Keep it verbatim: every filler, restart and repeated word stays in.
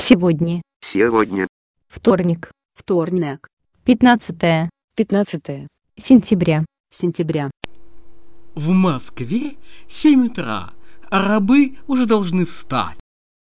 Сегодня. Сегодня. Вторник. Вторник. Пятнадцатое Пятнадцатое. сентября. Сентября. В Москве семь утра, а рабы уже должны встать.